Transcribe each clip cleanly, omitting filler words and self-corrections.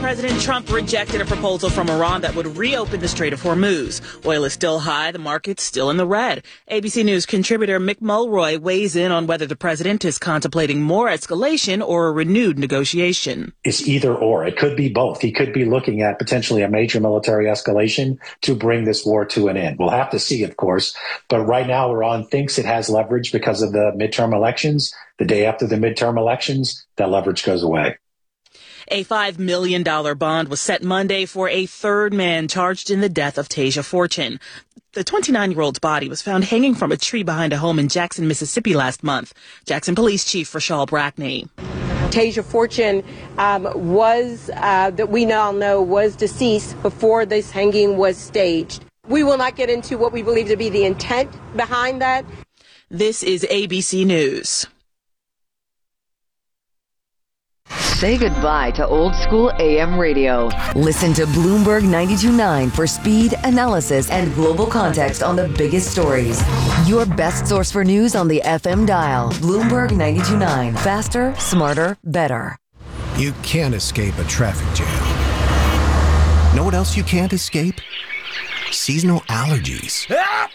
President Trump rejected a proposal from Iran that would reopen the Strait of Hormuz. Oil is still high, the market's still in the red. ABC News contributor Mick Mulroy weighs in on whether the president is contemplating more escalation or a renewed negotiation. It's either or. It could be both. He could be looking at potentially a major military escalation to bring this war to an end. We'll have to see, of course. But right now, Iran thinks it has leverage because of the midterm elections. The day after the midterm elections, that leverage goes away. A $5 million bond was set Monday for a third man charged in the death of Tasia Fortune. The 29-year-old's body was found hanging from a tree behind a home in Jackson, Mississippi last month. Jackson Police Chief Rashal Brackney. Tasia Fortune that we now know was deceased before this hanging was staged. We will not get into what we believe to be the intent behind that. This is ABC News. Say goodbye to old school AM radio. Listen to Bloomberg 92.9 for speed, analysis, and global context on the biggest stories. Your best source for news on the FM dial. Bloomberg 92.9. Faster, smarter, better. You can't escape a traffic jam. Know what else you can't escape? Seasonal allergies.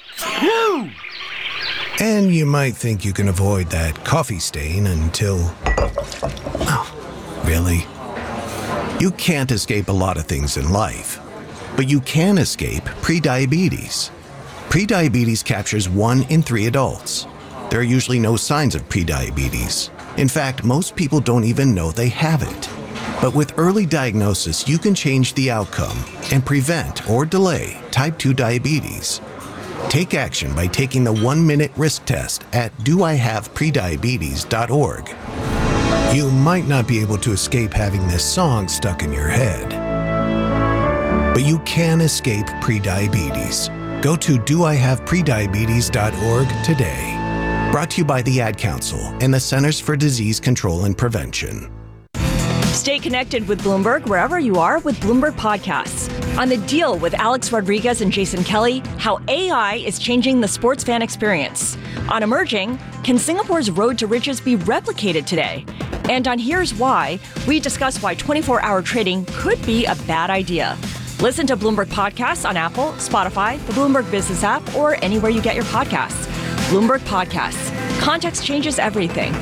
And you might think you can avoid that coffee stain until... Oh, really? You can't escape a lot of things in life, but you can escape prediabetes. Prediabetes captures 1 in 3 adults. There are usually no signs of prediabetes. In fact, most people don't even know they have it. But with early diagnosis, you can change the outcome and prevent or delay type 2 diabetes. Take action by taking the 1-minute risk test at doihaveprediabetes.org. You might not be able to escape having this song stuck in your head, but you can escape prediabetes. Go to doihaveprediabetes.org today. Brought to you by the Ad Council and the Centers for Disease Control and Prevention. Stay connected with Bloomberg wherever you are with Bloomberg Podcasts. On The Deal with Alex Rodriguez and Jason Kelly, how AI is changing the sports fan experience. On Emerging, can Singapore's road to riches be replicated today? And on Here's Why, we discuss why 24-hour trading could be a bad idea. Listen to Bloomberg Podcasts on Apple, Spotify, the Bloomberg Business app, or anywhere you get your podcasts. Bloomberg Podcasts. Context changes everything.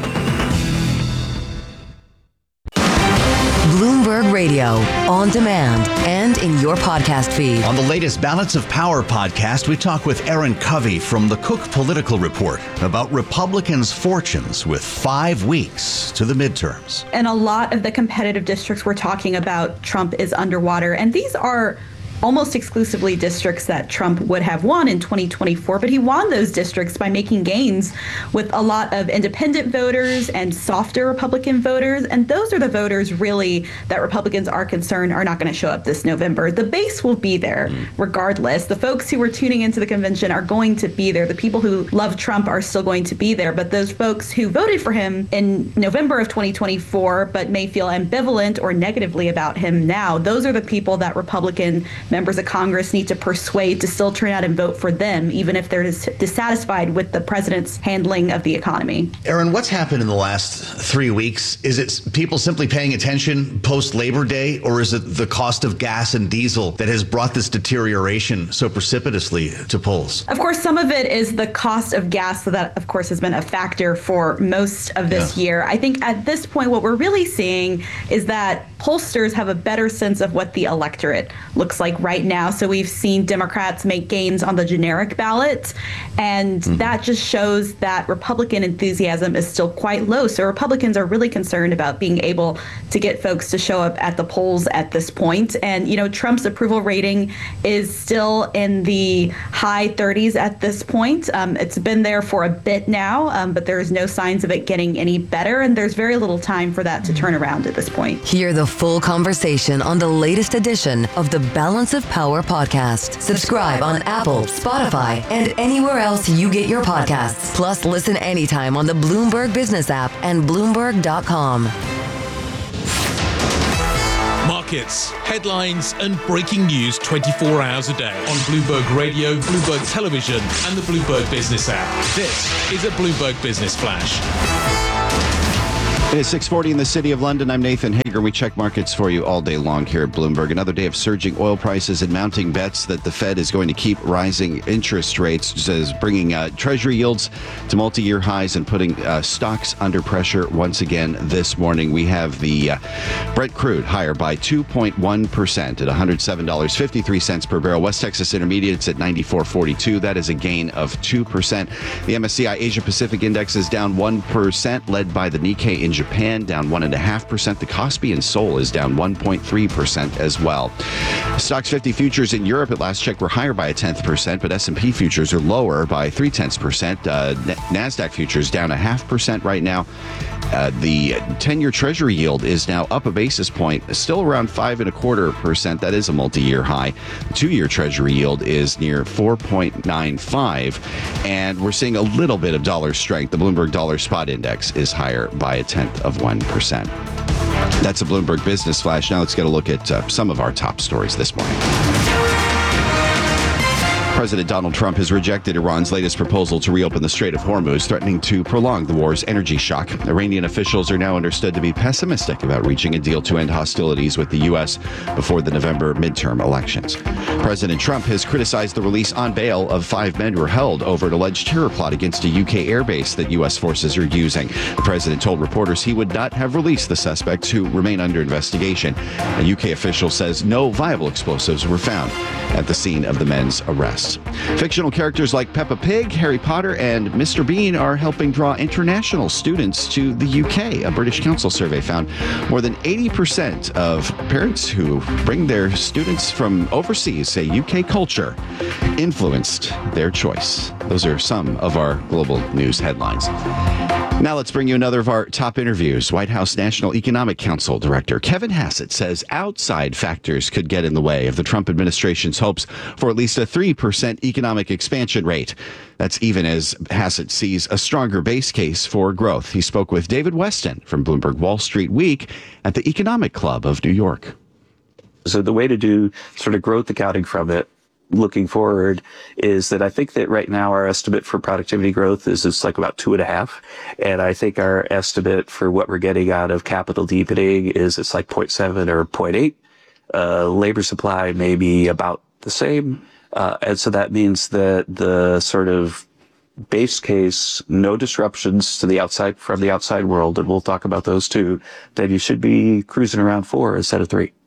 Bloomberg Radio, on demand and in your podcast feed. On the latest Balance of Power podcast, we talk with Aaron Covey from the Cook Political Report about Republicans' fortunes with 5 weeks to the midterms. And a lot of the competitive districts we're talking about, Trump is underwater. And these are almost exclusively districts that Trump would have won in 2024, but he won those districts by making gains with a lot of independent voters and softer Republican voters. And those are the voters really that Republicans are concerned are not going to show up this November. The base will be there regardless. The folks who were tuning into the convention are going to be there. The people who love Trump are still going to be there. But those folks who voted for him in November of 2024 but may feel ambivalent or negatively about him now, those are the people that Republican members of Congress need to persuade to still turn out and vote for them, even if they're dissatisfied with the president's handling of the economy. Aaron, what's happened in the last 3 weeks? Is it people simply paying attention post-Labor Day, or is it the cost of gas and diesel that has brought this deterioration so precipitously to polls? Of course, some of it is the cost of gas, so that, of course, has been a factor for most of this year. I think at this point, what we're really seeing is that pollsters have a better sense of what the electorate looks like right now. So we've seen Democrats make gains on the generic ballot, and that just shows that Republican enthusiasm is still quite low. So Republicans are really concerned about being able to get folks to show up at the polls at this point. And, you know, Trump's approval rating is still in the high 30s at this point. It's been there for a bit now, but there's no signs of it getting any better. And there's very little time for that to turn around at this point. Hear the full conversation on the latest edition of the Balance of Power podcast. Subscribe on Apple, Spotify, and anywhere else you get your podcasts. Plus, listen anytime on the Bloomberg Business app and Bloomberg.com. Markets, headlines, and breaking news 24 hours a day on Bloomberg Radio, Bloomberg Television, and the Bloomberg Business app. This is a Bloomberg Business Flash. It is 6:40 in the city of London. I'm Nathan Hager. We check markets for you all day long here at Bloomberg. Another day of surging oil prices and mounting bets that the Fed is going to keep rising interest rates, bringing Treasury yields to multi-year highs and putting stocks under pressure once again this morning. We have the Brent crude higher by 2.1% at $107.53 per barrel. West Texas Intermediates at 94.42. That is a gain of 2%. The MSCI Asia Pacific Index is down 1%, led by the Nikkei in Japan, down 1.5%. The Kospi in Seoul is down 1.3% as well. Stocks 50 futures in Europe at last check were higher by 0.1%, but S&P futures are lower by 0.3%. NASDAQ futures down 0.5% right now. The 10-year Treasury yield is now up a basis point, still around 5.25%. That is a multi-year high. The 2-year Treasury yield is near 4.95, and we're seeing a little bit of dollar strength. The Bloomberg Dollar Spot Index is higher by 0.1%. That's a Bloomberg Business Flash. Now let's get a look at some of our top stories this morning. President Donald Trump has rejected Iran's latest proposal to reopen the Strait of Hormuz, threatening to prolong the war's energy shock. Iranian officials are now understood to be pessimistic about reaching a deal to end hostilities with the U.S. before the November midterm elections. President Trump has criticized the release on bail of 5 men who were held over an alleged terror plot against a UK airbase that U.S. forces are using. The president told reporters he would not have released the suspects who remain under investigation. A UK official says no viable explosives were found at the scene of the men's arrest. Fictional characters like Peppa Pig, Harry Potter, and Mr. Bean are helping draw international students to the UK. A British Council survey found more than 80% of parents who bring their students from overseas say UK culture influenced their choice. Those are some of our global news headlines. Now let's bring you another of our top interviews. White House National Economic Council Director Kevin Hassett says outside factors could get in the way of the Trump administration's hopes for at least a 3% economic expansion rate. That's even as Hassett sees a stronger base case for growth. He spoke with David Weston from Bloomberg Wall Street Week at the Economic Club of New York. So the way to do sort of growth accounting from it looking forward is that I think that right now our estimate for productivity growth is it's like about 2.5. And I think our estimate for what we're getting out of capital deepening is it's like 0.7 or 0.8. Labor supply may be about the same. And so that means that the sort of base case, no disruptions to the outside from the outside world, and we'll talk about those too, that you should be cruising around 4 instead of 3.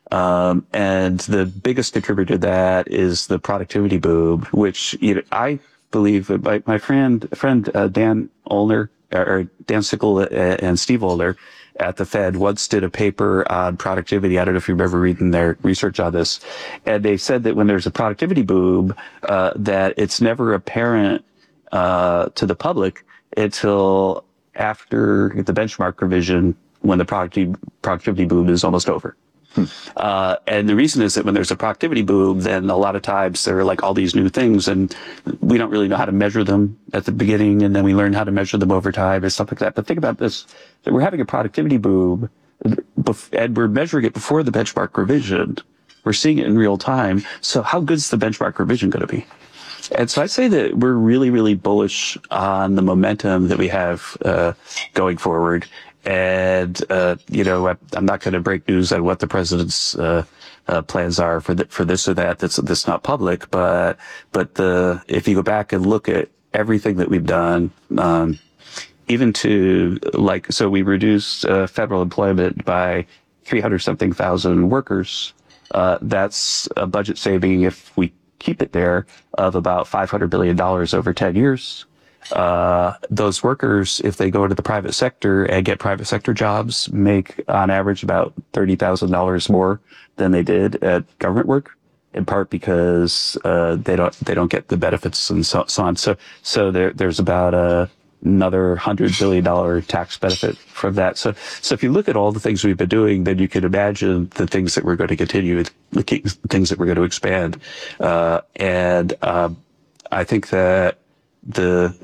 And the biggest contributor to that is the productivity boom, which I believe my friend Dan Olner, or Dan Sickle and Steve Olner at the Fed once did a paper on productivity. I don't know if you remember reading their research on this. And they said that when there's a productivity boom, that it's never apparent to the public until after the benchmark revision when the productivity boom is almost over. And the reason is that when there's a productivity boom, then a lot of times there are like all these new things and we don't really know how to measure them at the beginning, and then we learn how to measure them over time and stuff like that. But think about this, that we're having a productivity boom and we're measuring it before the benchmark revision. We're seeing it in real time. So how good's the benchmark revision going to be? And so I'd say that we're really, really bullish on the momentum that we have going forward. And, I'm not going to break news on what the president's plans are for this or that. That's not public. But if you go back and look at everything that we've done, even to so we reduced federal employment by 300-something thousand workers. That's a budget saving, if we keep it there, of about $500 billion over 10 years. Those workers, if they go to the private sector and get private sector jobs, make on average about $30,000 more than they did at government work, in part because they don't get the benefits and so on. So there's about another $100 billion tax benefit from that. So if you look at all the things we've been doing, then you can imagine the things that we're going to continue, the things that we're going to expand. And I think that the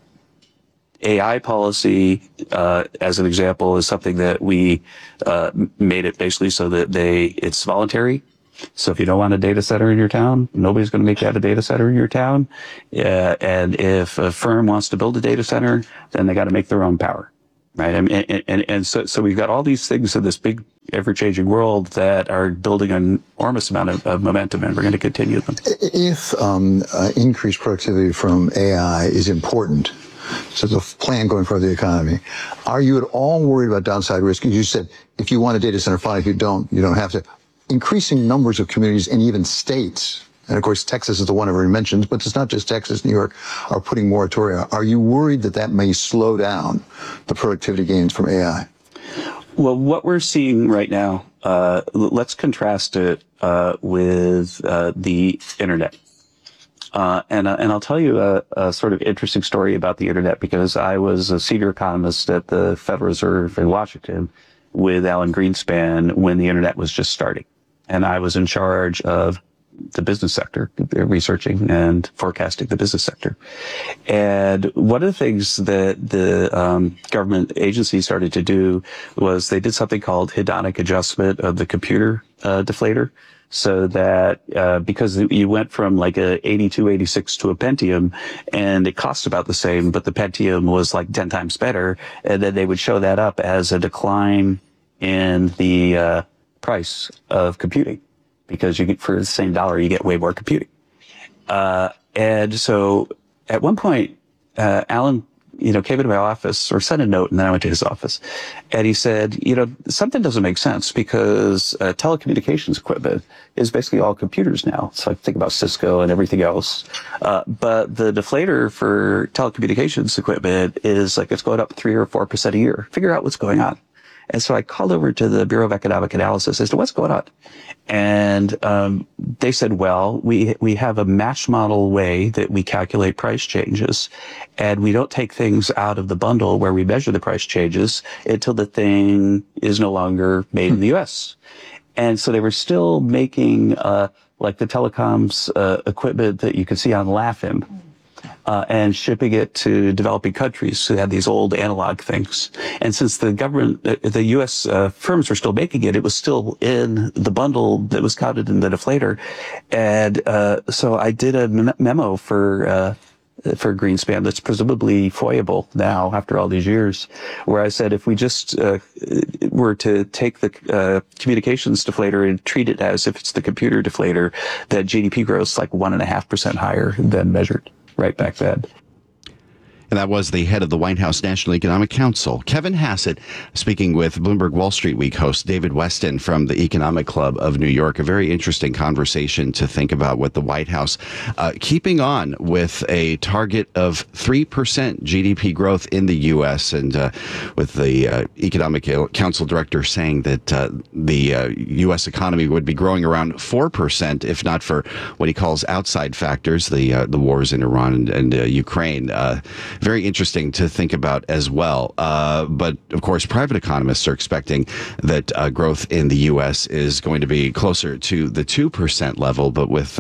AI policy, as an example, is something that we made it basically so that it's voluntary. So if you don't want a data center in your town, nobody's going to make that a data center in your town. And if a firm wants to build a data center, then they got to make their own power. right? And so we've got all these things in this big, ever-changing world that are building an enormous amount of momentum, and we're going to continue them. If increased productivity from AI is important to the plan going for the economy, are you at all worried about downside risk? You said if you want a data center, fine. If you don't have to. Increasing numbers of communities and even states, and of course Texas is the one everyone mentions, but it's not just Texas, New York, are putting moratoria. Are you worried that may slow down the productivity gains from AI? Well, what we're seeing right now, let's contrast it with the internet. And I'll tell you a sort of interesting story about the internet, because I was a senior economist at the Federal Reserve in Washington with Alan Greenspan when the internet was just starting. And I was in charge of the business sector, researching and forecasting the business sector. And one of the things that the government agencies started to do was they did something called hedonic adjustment of the computer deflator. So that because you went from like a 8286 to a Pentium, and it cost about the same, but the Pentium was like 10 times better, and then they would show that up as a decline in the price of computing, because you get, for the same dollar, you get way more computing. And so at one point, Alan, came into my office or sent a note, and then I went to his office, and he said, something doesn't make sense, because telecommunications equipment is basically all computers now. So I think about Cisco and everything else. But the deflator for telecommunications equipment is like, it's going up 3 or 4% a year. Figure out what's going on. And so I called over to the Bureau of Economic Analysis as to what's going on. And they said, well, we have a match model way that we calculate price changes, and we don't take things out of the bundle where we measure the price changes until the thing is no longer made in the U.S. And so they were still making like the telecoms equipment that you could see on LAFM. And shipping it to developing countries who had these old analog things. And since the government, the U.S. Firms were still making it, it was still in the bundle that was counted in the deflator. And so I did a memo for Greenspan that's presumably foiable now after all these years, where I said if we just were to take the communications deflator and treat it as if it's the computer deflator, that GDP growth is like 1.5% higher than measured right back then. And that was the head of the White House National Economic Council, Kevin Hassett, speaking with Bloomberg Wall Street Week host David Westin from the Economic Club of New York. A very interesting conversation to think about with the White House keeping on with a target of 3% GDP growth in the U.S. and with the Economic Council director saying that the U.S. economy would be growing around 4% if not for what he calls outside factors, the wars in Iran and Ukraine. Very interesting to think about as well. But of course, private economists are expecting that growth in the U.S. is going to be closer to the 2% level. But with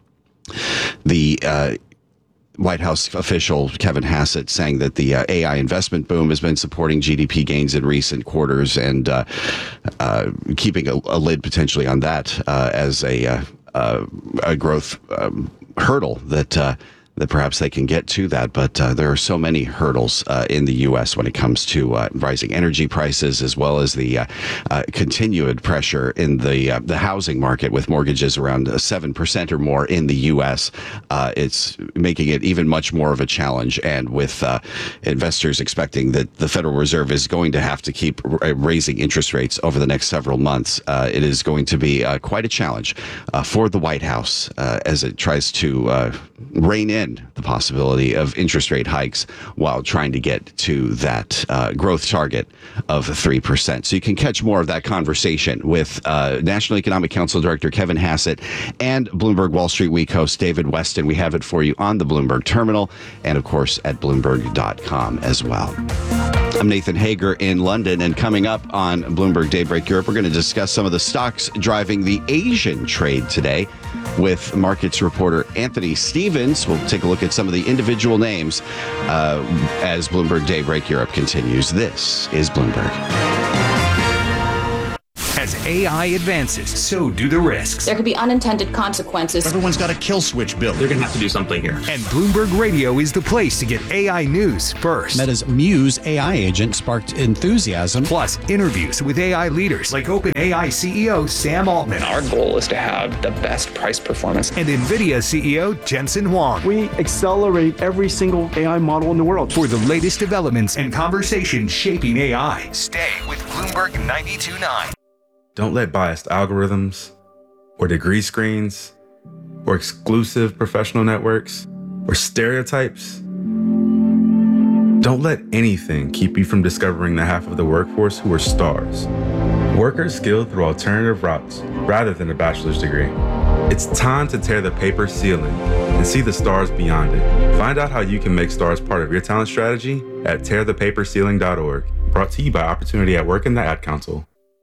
the White House official Kevin Hassett saying that the AI investment boom has been supporting GDP gains in recent quarters, and keeping a lid potentially on that as a growth hurdle that perhaps they can get to that. But there are so many hurdles in the U.S. when it comes to rising energy prices, as well as the continued pressure in the housing market with mortgages around 7% or more in the U.S. It's making it even much more of a challenge. And with investors expecting that the Federal Reserve is going to have to keep raising interest rates over the next several months, it is going to be quite a challenge for the White House as it tries to rein in the possibility of interest rate hikes while trying to get to that growth target of 3%. So you can catch more of that conversation with National Economic Council Director Kevin Hassett and Bloomberg Wall Street Week host David Westin. We have it for you on the Bloomberg Terminal and, of course, at Bloomberg.com as well. I'm Nathan Hager in London, and coming up on Bloomberg Daybreak Europe, we're going to discuss some of the stocks driving the Asian trade today with markets reporter Anthony Stevens. We'll take a look at some of the individual names as Bloomberg Daybreak Europe continues. This is Bloomberg. As AI advances, so do the risks. There could be unintended consequences. Everyone's got a kill switch built. They're going to have to do something here. And Bloomberg Radio is the place to get AI news first. Meta's Muse AI agent sparked enthusiasm. Plus, interviews with AI leaders like OpenAI CEO Sam Altman. Our goal is to have the best price performance. And NVIDIA CEO Jensen Huang. We accelerate every single AI model in the world. For the latest developments and conversations shaping AI, stay with Bloomberg 92.9. Don't let biased algorithms or degree screens or exclusive professional networks or stereotypes. Don't let anything keep you from discovering the half of the workforce who are stars. Workers skilled through alternative routes rather than a bachelor's degree. It's time to tear the paper ceiling and see the stars beyond it. Find out how you can make stars part of your talent strategy at tearthepaperceiling.org. Brought to you by Opportunity at Work and the Ad Council.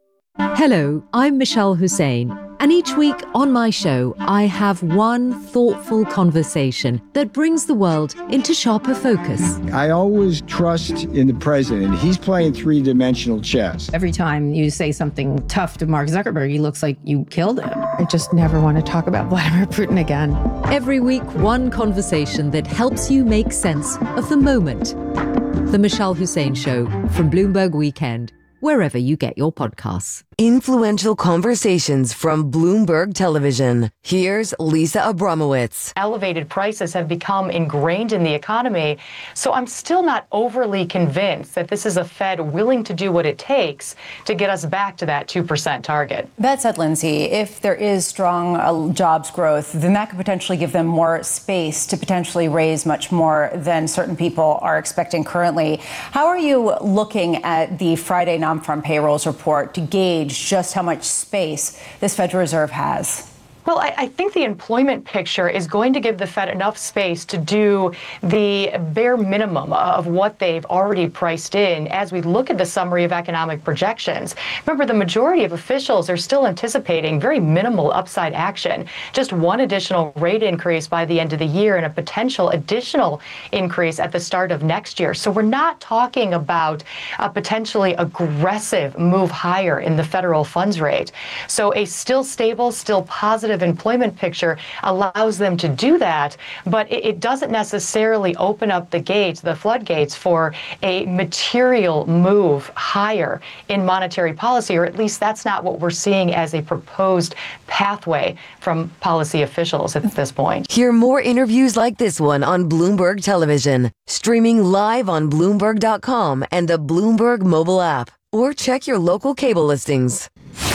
Hello, I'm Michelle Hussein, and each week on my show, I have one thoughtful conversation that brings the world into sharper focus. I always trust in the president. He's playing three-dimensional chess. Every time you say something tough to Mark Zuckerberg, he looks like you killed him. I just never want to talk about Vladimir Putin again. Every week, one conversation that helps you make sense of the moment. The Michelle Hussein Show from Bloomberg Weekend, wherever you get your podcasts. Influential conversations from Bloomberg Television. Here's Lisa Abramowitz. Elevated prices have become ingrained in the economy, so I'm still not overly convinced that this is a Fed willing to do what it takes to get us back to that 2% target. That said, Lindsay, if there is strong jobs growth, then that could potentially give them more space to potentially raise much more than certain people are expecting currently. How are you looking at the Friday non-farm payrolls report to gauge just how much space this Federal Reserve has? Well, I think the employment picture is going to give the Fed enough space to do the bare minimum of what they've already priced in as we look at the summary of economic projections. Remember, the majority of officials are still anticipating very minimal upside action, just one additional rate increase by the end of the year and a potential additional increase at the start of next year. So we're not talking about a potentially aggressive move higher in the federal funds rate. So a still stable, still positive employment picture allows them to do that, but it doesn't necessarily open up the gates, the floodgates, for a material move higher in monetary policy, or at least that's not what we're seeing as a proposed pathway from policy officials at this point. Hear more interviews like this one on Bloomberg Television, streaming live on Bloomberg.com and the Bloomberg mobile app, or check your local cable listings.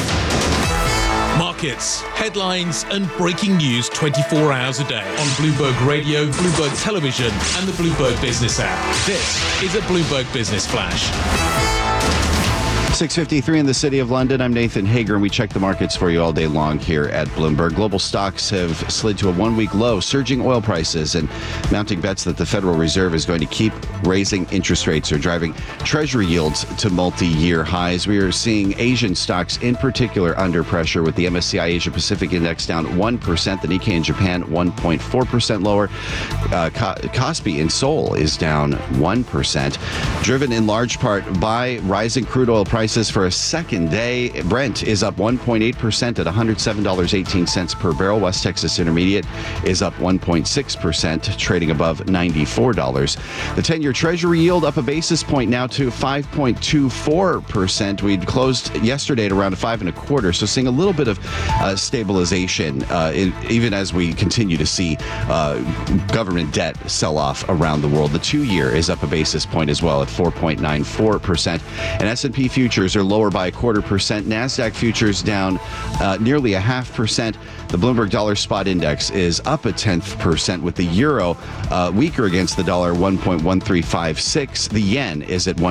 Markets, headlines, and breaking news 24 hours a day on Bloomberg Radio, Bloomberg Television, and the Bloomberg Business app. This is a Bloomberg Business Flash. 6:53 in the City of London. I'm Nathan Hager, and we check the markets for you all day long here at Bloomberg. Global stocks have slid to a one-week low, surging oil prices and mounting bets that the Federal Reserve is going to keep raising interest rates or driving Treasury yields to multi-year highs. We are seeing Asian stocks in particular under pressure, with the MSCI Asia Pacific Index down 1%, the Nikkei in Japan 1.4% lower. Kospi in Seoul is down 1%, driven in large part by rising crude oil prices for a second day. Brent is up 1.8% at $107.18 per barrel. West Texas Intermediate is up 1.6%, trading above $94. The 10-year Treasury yield up a basis point now to 5.24%. We'd closed yesterday at around 5.25%, so seeing a little bit of stabilization, even as we continue to see government debt sell off around the world. The 2-year is up a basis point as well at 4.94%. And S&P futures are lower by 0.25%. NASDAQ futures down nearly 0.5%. The Bloomberg Dollar Spot Index is up 0.1%, with the euro weaker against the dollar, 1.1356. The yen is at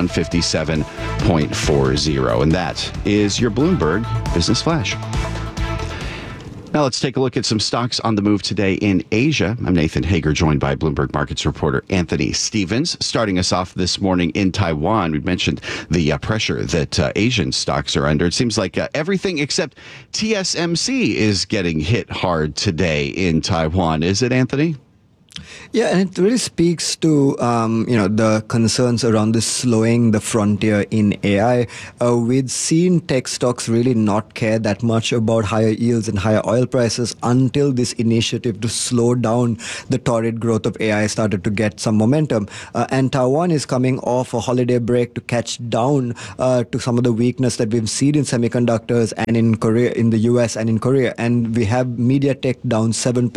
157.40. And that is your Bloomberg Business Flash. Now let's take a look at some stocks on the move today in Asia. I'm Nathan Hager, joined by Bloomberg Markets reporter Anthony Stevens. Starting us off this morning in Taiwan, we've mentioned the pressure that Asian stocks are under. It seems like everything except TSMC is getting hit hard today in Taiwan. Is it, Anthony? Yeah, and it really speaks to the concerns around this slowing the frontier in AI. We'd seen tech stocks really not care that much about higher yields and higher oil prices until this initiative to slow down the torrid growth of AI started to get some momentum. And Taiwan is coming off a holiday break to catch down to some of the weakness that we've seen in semiconductors and in Korea, in the US and in Korea. And we have MediaTek down 7%,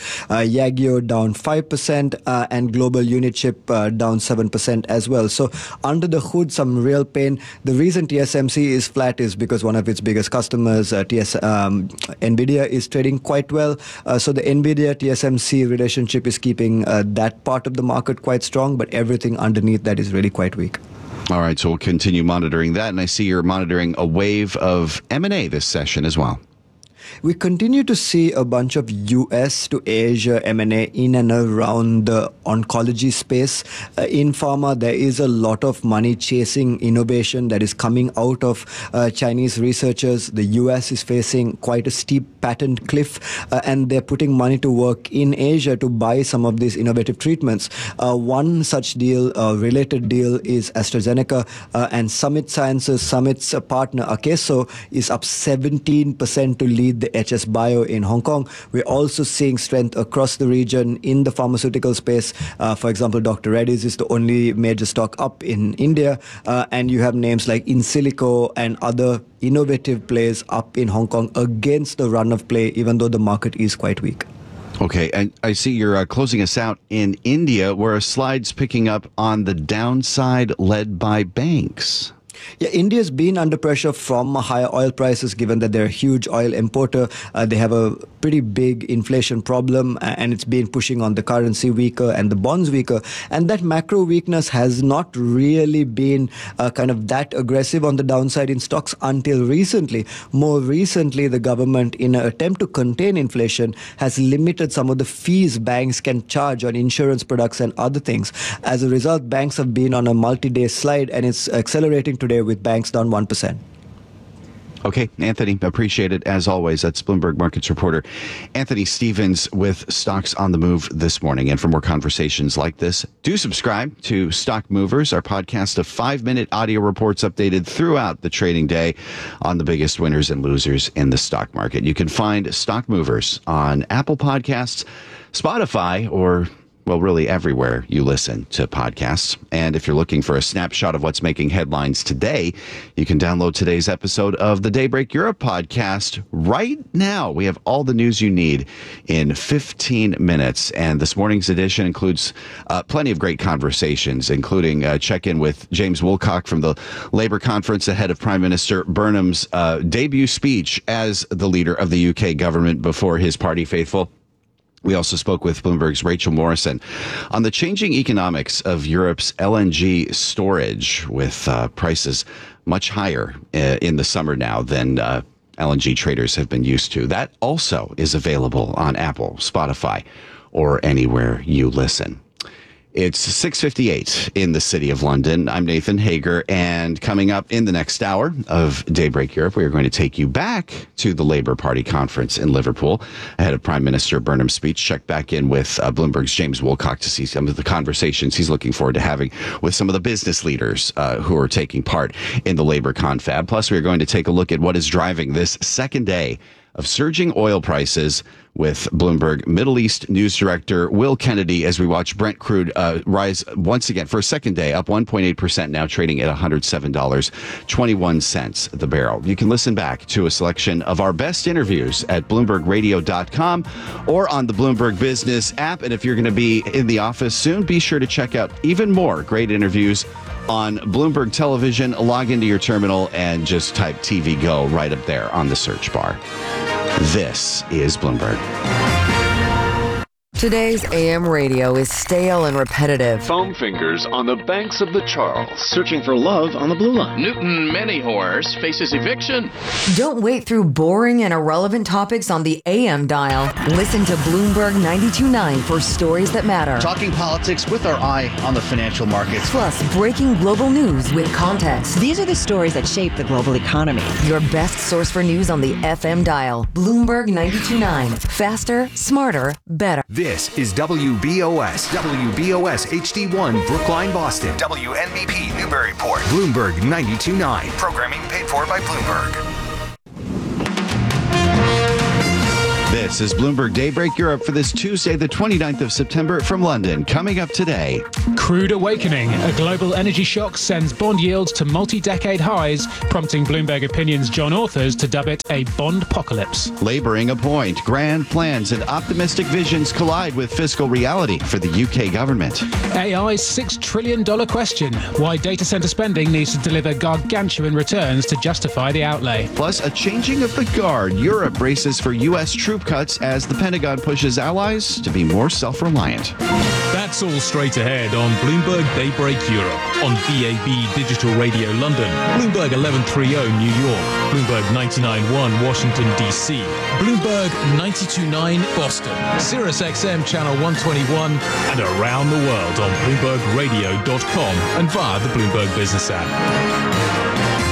Yageo down 5%, and global unit chip down 7% as well. So under the hood, some real pain. The reason TSMC is flat is because one of its biggest customers, NVIDIA, is trading quite well. So the NVIDIA-TSMC relationship is keeping that part of the market quite strong, but everything underneath that is really quite weak. All right, so we'll continue monitoring that. And I see you're monitoring a wave of M&A this session as well. We continue to see a bunch of US to Asia M&A in and around the oncology space. In pharma, there is a lot of money chasing innovation that is coming out of Chinese researchers. The US is facing quite a steep patent cliff, and they're putting money to work in Asia to buy some of these innovative treatments. One such deal, related deal, is AstraZeneca, and Summit Sciences, Summit's partner Akeso, is up 17% to lead the HS Bio in Hong Kong. We're also seeing strength across the region in the pharmaceutical space. For example, Dr. Reddy's is the only major stock up in India, and you have names like Insilico and other innovative plays up in Hong Kong against the run of play, even though the market is quite weak. Okay, and I see you're closing us out in India, where a slide's picking up on the downside led by banks. Yeah, India's been under pressure from higher oil prices, given that they're a huge oil importer. They have a pretty big inflation problem, and it's been pushing on the currency weaker and the bonds weaker. And that macro weakness has not really been kind of that aggressive on the downside in stocks until recently. More recently, the government, in an attempt to contain inflation, has limited some of the fees banks can charge on insurance products and other things. As a result, banks have been on a multi-day slide, and it's accelerating today with banks down 1%. Okay, Anthony, appreciate it as always. That's Bloomberg Markets reporter Anthony Stevens with Stocks on the Move this morning. And for more conversations like this, do subscribe to Stock Movers, our podcast of 5-minute audio reports updated throughout the trading day on the biggest winners and losers in the stock market. You can find Stock Movers on Apple Podcasts, Spotify, or really everywhere you listen to podcasts. And if you're looking for a snapshot of what's making headlines today, you can download today's episode of the Daybreak Europe podcast right now. We have all the news you need in 15 minutes. And this morning's edition includes plenty of great conversations, including check-in with James Woolcock from the Labour Conference ahead of Prime Minister Burnham's debut speech as the leader of the UK government before his party faithful. We also spoke with Bloomberg's Rachel Morrison on the changing economics of Europe's LNG storage, with prices much higher in the summer now than LNG traders have been used to. That also is available on Apple, Spotify, or anywhere you listen. It's 6:58 in the city of London. I'm Nathan Hager, and coming up in the next hour of Daybreak Europe, we are going to take you back to the Labour Party conference in Liverpool ahead of Prime Minister Burnham's speech. Check back in with Bloomberg's James Woolcock to see some of the conversations he's looking forward to having with some of the business leaders who are taking part in the Labour confab. Plus, we are going to take a look at what is driving this second day of surging oil prices with Bloomberg Middle East News Director Will Kennedy as we watch Brent crude rise once again for a second day, up 1.8%, now trading at $107.21 the barrel. You can listen back to a selection of our best interviews at BloombergRadio.com or on the Bloomberg Business app. And if you're going to be in the office soon, be sure to check out even more great interviews on Bloomberg Television. Log into your terminal and just type TV Go right up there on the search bar. This is Bloomberg. Today's AM radio is stale and repetitive. Foam fingers on the banks of the Charles. Searching for love on the Blue Line. Newton Many Horse faces eviction. Don't wait through boring and irrelevant topics on the AM dial. Listen to Bloomberg 92.9 for stories that matter. Talking politics with our eye on the financial markets. Plus, breaking global news with context. These are the stories that shape the global economy. Your best source for news on the FM dial. Bloomberg 92.9. Faster, smarter, better. This This is WBOS HD1 Brookline, Boston. WNBP Newburyport. Bloomberg 92.9. Programming paid for by Bloomberg. This is Bloomberg Daybreak Europe for this Tuesday, the 29th of September from London. Coming up today. Crude awakening. A global energy shock sends bond yields to multi-decade highs, prompting Bloomberg Opinion's John Authers to dub it a bond-pocalypse. Laboring a point. Grand plans and optimistic visions collide with fiscal reality for the UK government. AI's $6 trillion question. Why data center spending needs to deliver gargantuan returns to justify the outlay. Plus, a changing of the guard. Europe braces for U.S. troop cuts as the Pentagon pushes allies to be more self-reliant. That's all straight ahead on Bloomberg Daybreak Europe, on DAB Digital Radio London, Bloomberg 1130 New York, Bloomberg 99.1 Washington, D.C., Bloomberg 92.9 Boston, Sirius XM Channel 121, and around the world on BloombergRadio.com and via the Bloomberg Business app.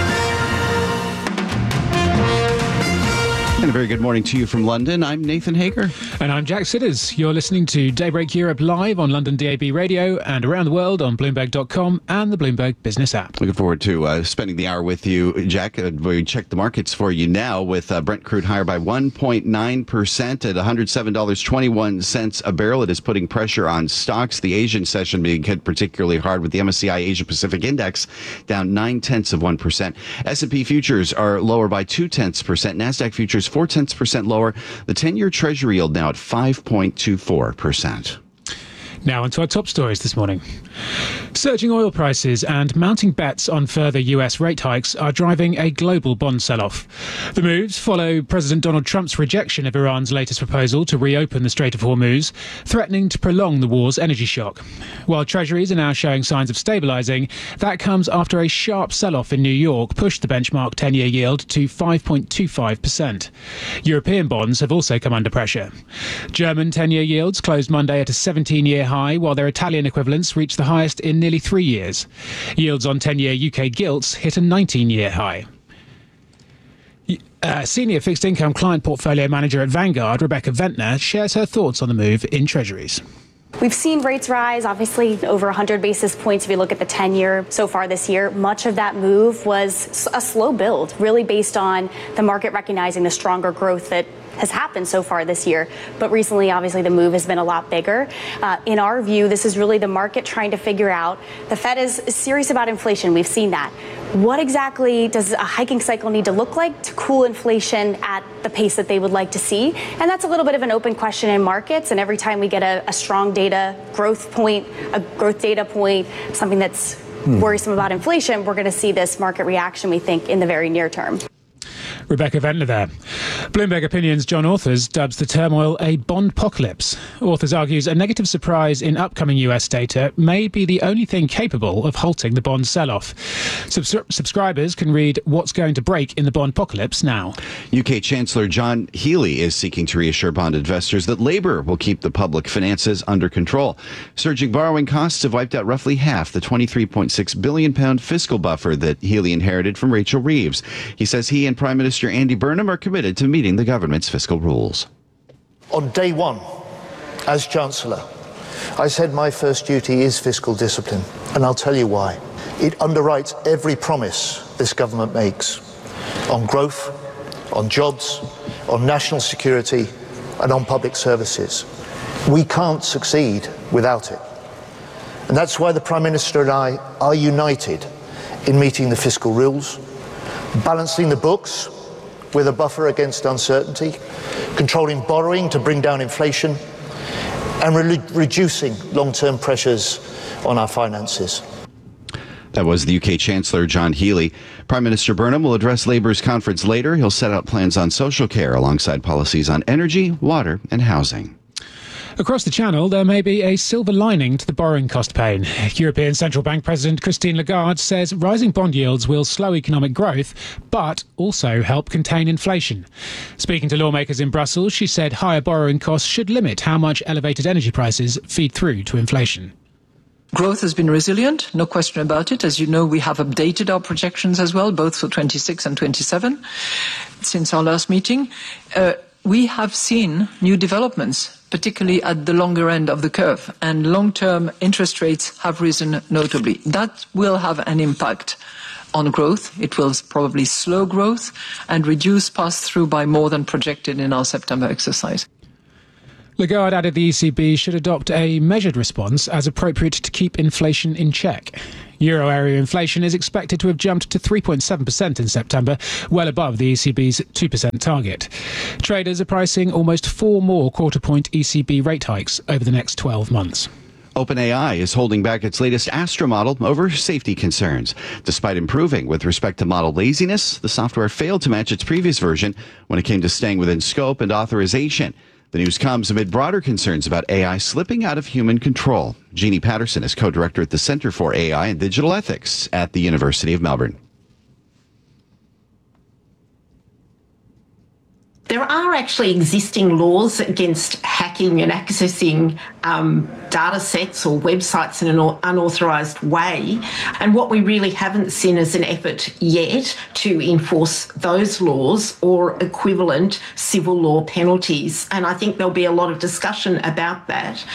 And a very good morning to you from London. I'm Nathan Hager. And I'm Jack Sidders. You're listening to Daybreak Europe live on London DAB Radio and around the world on Bloomberg.com and the Bloomberg Business app. Looking forward to spending the hour with you, Jack. We check the markets for you now with Brent crude higher by 1.9% at $107.21 a barrel. It is putting pressure on stocks. The Asian session being hit particularly hard with the MSCI Asia Pacific Index down 0.9%. S&P futures are lower by 0.2%. NASDAQ futures 0.4% lower. The 10-year Treasury yield now at 5.24%. Now onto our top stories this morning. Surging oil prices and mounting bets on further US rate hikes are driving a global bond sell-off. The moves follow President Donald Trump's rejection of Iran's latest proposal to reopen the Strait of Hormuz, threatening to prolong the war's energy shock. While treasuries are now showing signs of stabilizing, that comes after a sharp sell-off in New York pushed the benchmark 10-year yield to 5.25%. European bonds have also come under pressure. German 10-year yields closed Monday at a 17-year high, while their Italian equivalents reached the highest in nearly 3 years. Yields on 10-year UK gilts hit a 19-year high. Senior fixed income client portfolio manager at Vanguard, Rebecca Ventner, shares her thoughts on the move in treasuries. We've seen rates rise, obviously, over 100 basis points if you look at the 10-year so far this year. Much of that move was a slow build, really based on the market recognizing the stronger growth that has happened so far this year. But recently, obviously, the move has been a lot bigger. In our view, this is really the market trying to figure out, the Fed is serious about inflation. We've seen that. What exactly does a hiking cycle need to look like to cool inflation at the pace that they would like to see? And that's a little bit of an open question in markets. And every time we get a strong data growth point, a growth data point, something that's worrisome about inflation, we're going to see this market reaction, we think, in the very near term. Rebecca Ventner there. Bloomberg Opinion's John Authers dubs the turmoil a bond-pocalypse. Authers argues a negative surprise in upcoming US data may be the only thing capable of halting the bond sell-off. Subscribers can read what's going to break in the bond-pocalypse now. UK Chancellor John Healey is seeking to reassure bond investors that Labour will keep the public finances under control. Surging borrowing costs have wiped out roughly half the £23.6 billion fiscal buffer that Healey inherited from Rachel Reeves. He says he and Prime Minister Andy Burnham are committed to meeting the government's fiscal rules. On day one, as Chancellor, I said my first duty is fiscal discipline, and I'll tell you why. It underwrites every promise this government makes on growth, on jobs, on national security, and on public services. We can't succeed without it. And that's why the Prime Minister and I are united in meeting the fiscal rules, balancing the books with a buffer against uncertainty, controlling borrowing to bring down inflation, and reducing long-term pressures on our finances. That was the UK Chancellor John Healey. Prime Minister Burnham will address Labour's conference later. He'll set out plans on social care alongside policies on energy, water, and housing. Across the channel, there may be a silver lining to the borrowing cost pain. European Central Bank President Christine Lagarde says rising bond yields will slow economic growth, but also help contain inflation. Speaking to lawmakers in Brussels, she said higher borrowing costs should limit how much elevated energy prices feed through to inflation. Growth has been resilient, no question about it. As you know, we have updated our projections as well, both for 26 and 27, since our last meeting. we have seen new developments, particularly at the longer end of the curve, and long-term interest rates have risen notably. That will have an impact on growth. It will probably slow growth and reduce pass-through by more than projected in our September exercise. Lagarde added the ECB should adopt a measured response as appropriate to keep inflation in check. Euro area inflation is expected to have jumped to 3.7% in September, well above the ECB's 2% target. Traders are pricing almost 4 more quarter-point ECB rate hikes over the next 12 months. OpenAI is holding back its latest Astra model over safety concerns. Despite improving with respect to model laziness, the software failed to match its previous version when it came to staying within scope and authorization. The news comes amid broader concerns about AI slipping out of human control. Jeannie Patterson is co-director at the Center for AI and Digital Ethics at the University of Melbourne. There are actually existing laws against hacking and accessing data sets or websites in an unauthorised way. And what we really haven't seen is an effort yet to enforce those laws or equivalent civil law penalties. And I think there'll be a lot of discussion about that.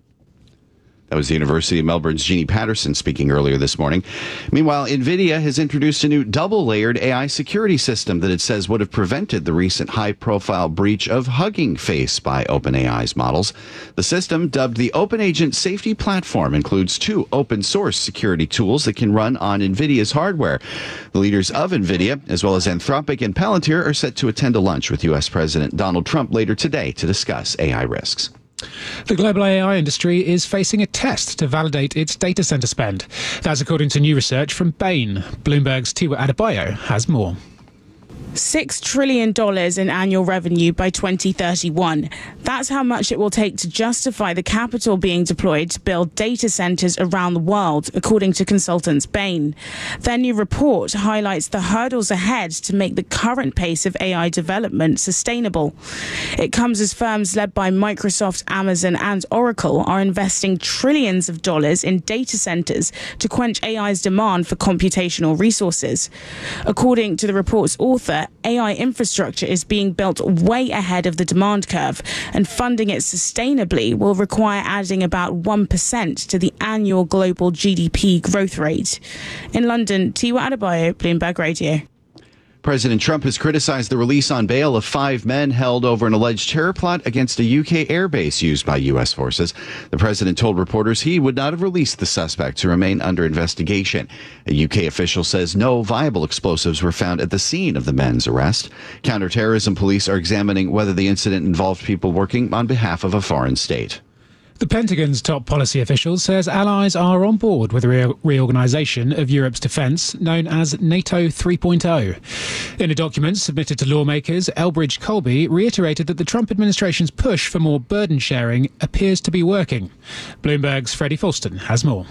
That was the University of Melbourne's Jeannie Patterson speaking earlier this morning. Meanwhile, NVIDIA has introduced a new double-layered AI security system that it says would have prevented the recent high-profile breach of Hugging Face by OpenAI's models. The system, dubbed the OpenAgent Safety Platform, includes 2 open-source security tools that can run on NVIDIA's hardware. The leaders of NVIDIA, as well as Anthropic and Palantir, are set to attend a lunch with U.S. President Donald Trump later today to discuss AI risks. The global AI industry is facing a test to validate its data center spend. That's according to new research from Bain. Bloomberg's Tiwa Adebayo has more. $6 trillion in annual revenue by 2031. That's how much it will take to justify the capital being deployed to build data centers around the world, according to consultants Bain. Their new report highlights the hurdles ahead to make the current pace of AI development sustainable. It comes as firms led by Microsoft, Amazon, and Oracle are investing trillions of dollars in data centers to quench AI's demand for computational resources. According to the report's author, AI infrastructure is being built way ahead of the demand curve, and funding it sustainably will require adding about 1% to the annual global GDP growth rate. In London, Tiwa Adebayo, Bloomberg Radio. President Trump has criticized the release on bail of 5 men held over an alleged terror plot against a UK airbase used by U.S. forces. The president told reporters he would not have released the suspects who remain under investigation. A UK official says no viable explosives were found at the scene of the men's arrest. Counterterrorism police are examining whether the incident involved people working on behalf of a foreign state. The Pentagon's top policy official says allies are on board with a reorganisation of Europe's defence, known as NATO 3.0. In a document submitted to lawmakers, Elbridge Colby reiterated that the Trump administration's push for more burden sharing appears to be working. Bloomberg's Freddie Fulston has more.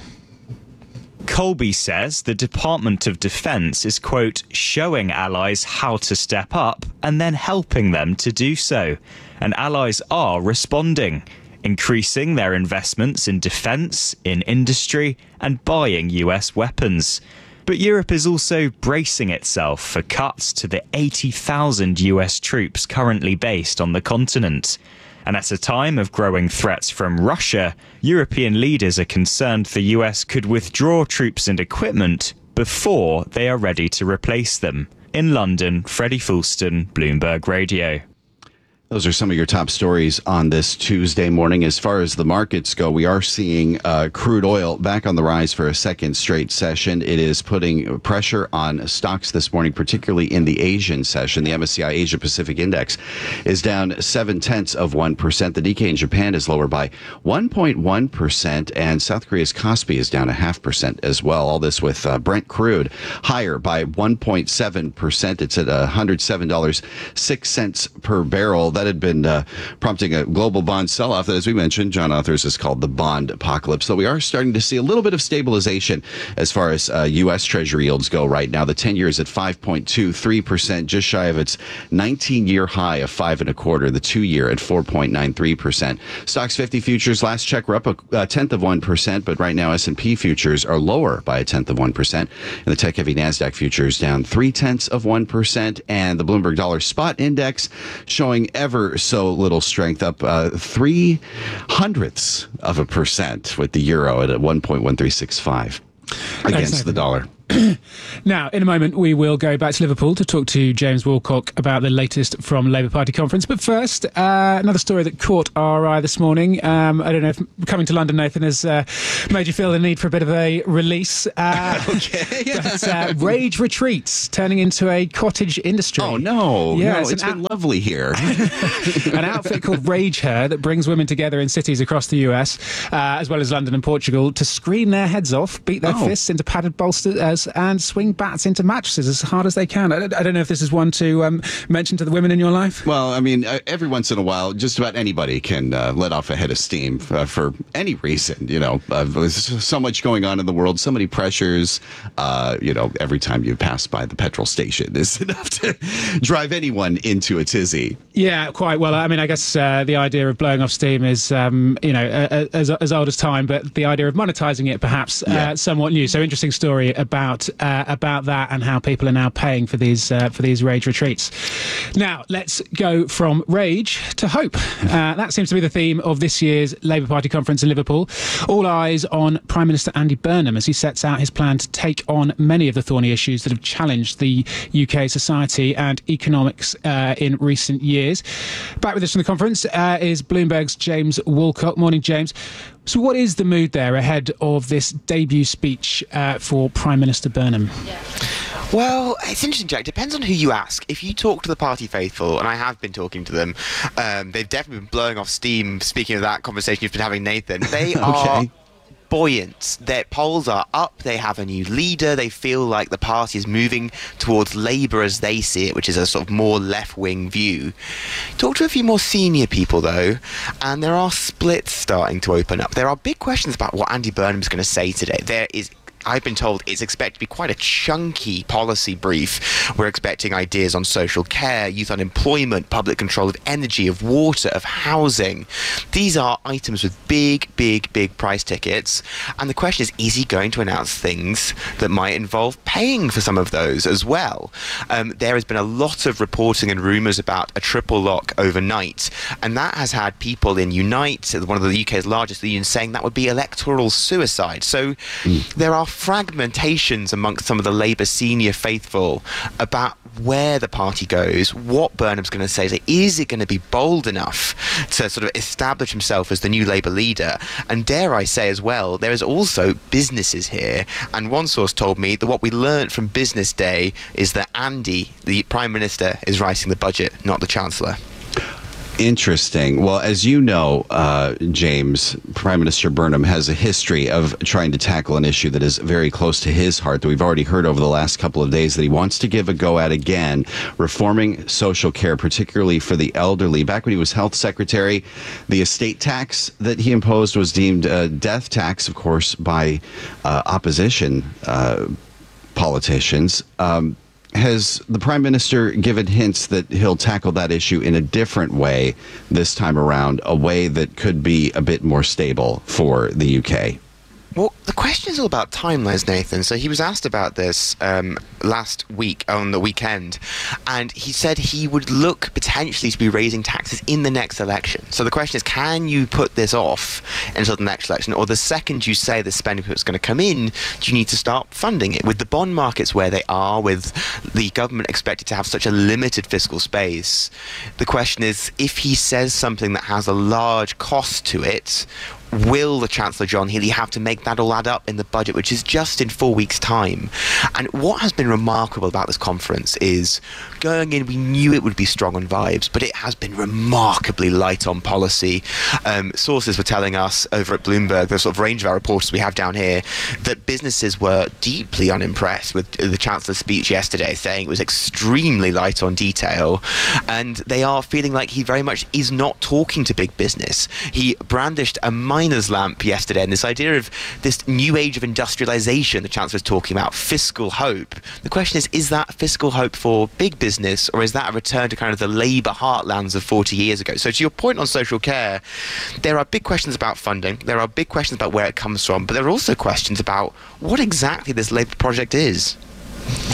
Colby says the Department of Defense is, quote, showing allies how to step up and then helping them to do so. And allies are responding, increasing their investments in defence, in industry, and buying US weapons. But Europe is also bracing itself for cuts to the 80,000 US troops currently based on the continent. And at a time of growing threats from Russia, European leaders are concerned the US could withdraw troops and equipment before they are ready to replace them. In London, Freddie Fulston, Bloomberg Radio. Those are some of your top stories on this Tuesday morning. As far as the markets go, we are seeing crude oil back on the rise for a second straight session. It is putting pressure on stocks this morning, particularly in the Asian session. The MSCI Asia Pacific Index is down 0.7%. The Nikkei in Japan is lower by 1.1%, and South Korea's Kospi is down 0.5% as well. All this with Brent crude higher by 1.7%. It's at $107.06 per barrel. That had been prompting a global bond sell-off that, as we mentioned, John Authers has called the bond apocalypse. So we are starting to see a little bit of stabilization as far as U.S. Treasury yields go right now. The 10-year is at 5.23%, just shy of its 19-year high of 5.25%. The 2-year at 4.93%. Stocks 50 futures last check were up 0.1%, but right now S&P futures are lower by 0.1%. And the tech-heavy NASDAQ futures down 0.3%, and the Bloomberg Dollar Spot Index showing ever ever so little strength, up 0.03% with the euro at 1.1365 against the dollar. Now, in a moment, we will go back to Liverpool to talk to James Woolcock about the latest from Labour Party conference. But first, another story that caught our eye this morning. I don't know if coming to London, Nathan, has made you feel the need for a bit of a release. Okay. But rage retreats turning into a cottage industry. Oh, no. Yeah, no, it's been lovely here. An outfit called Rage Her that brings women together in cities across the US, as well as London and Portugal, to scream their heads off, beat their fists into padded bolsters, and swing bats into mattresses as hard as they can. I don't know if this is one to mention to the women in your life. Well, I mean, every once in a while, just about anybody can let off a head of steam for any reason. There's so much going on in the world, so many pressures. Every time you pass by the petrol station is enough to drive anyone into a tizzy. Yeah, quite. Well, I mean, I guess the idea of blowing off steam is, as old as time, but the idea of monetizing it perhaps somewhat new. So interesting story about that and how people are now paying for these rage retreats. Now, let's go from rage to hope. That seems to be the theme of this year's Labour Party conference in Liverpool. All eyes on Prime Minister Andy Burnham as he sets out his plan to take on many of the thorny issues that have challenged the UK society and economics in recent years. Back with us from the conference is Bloomberg's James Woolcock. Morning, James. So what is the mood there ahead of this debut speech for Prime Minister Burnham? Well, it's interesting, Jack. Depends on who you ask. If you talk to the party faithful, and I have been talking to them, they've definitely been blowing off steam. Speaking of that conversation you've been having, Nathan, they are buoyant. Their polls are up. They have a new leader. They feel like the party is moving towards Labour as they see it, which is a sort of more left-wing view. Talk to a few more senior people, though, and there are splits starting to open up. There are big questions about what Andy Burnham is going to say today. I've been told it's expected to be quite a chunky policy brief. We're expecting ideas on social care, youth unemployment, public control of energy, of water, of housing. These are items with big price tickets. And the question is he going to announce things that might involve paying for some of those as well? There has been a lot of reporting and rumours about a triple lock overnight. And that has had people in Unite, one of the UK's largest unions, saying that would be electoral suicide. So there are fragmentations amongst some of the Labour senior faithful about where the party goes, what Burnham's going to say. Is it going to be bold enough to sort of establish himself as the new Labour leader? And dare I say as well, there is also businesses here. And one source told me that what we learnt from Business Day is that Andy, the Prime Minister, is writing the budget, not the Chancellor. Interesting. Well, as you know, James, Prime Minister Burnham has a history of trying to tackle an issue that is very close to his heart that we've already heard over the last couple of days that he wants to give a go at again, reforming social care, particularly for the elderly. Back when he was health secretary, the estate tax that he imposed was deemed a death tax, of course, by opposition politicians. Has the Prime Minister given hints that he'll tackle that issue in a different way this time around, a way that could be a bit more stable for the UK? Well, the question is all about timelines, Nathan. So he was asked about this last week, on the weekend, and he said he would look potentially to be raising taxes in the next election. So the question is, can you put this off until the next election? Or the second you say the spending is going to come in, do you need to start funding it? With the bond markets where they are, with the government expected to have such a limited fiscal space, the question is, if he says something that has a large cost to it, will the Chancellor John Healey have to make that all add up in the budget, which is just in 4 weeks' time? And what has been remarkable about this conference is, going in, we knew it would be strong on vibes, but it has been remarkably light on policy. Sources were telling us over at Bloomberg, the sort of range of our reporters we have down here, that businesses were deeply unimpressed with the Chancellor's speech yesterday, saying it was extremely light on detail, and they are feeling like he very much is not talking to big business. He brandished a miner's lamp yesterday, and this idea of this new age of industrialization the Chancellor is talking about, fiscal hope. The question is that fiscal hope for big business, or is that a return to kind of the Labour heartlands of 40 years ago? So to your point on social care, there are big questions about funding, there are big questions about where it comes from, but there are also questions about what exactly this Labour project is.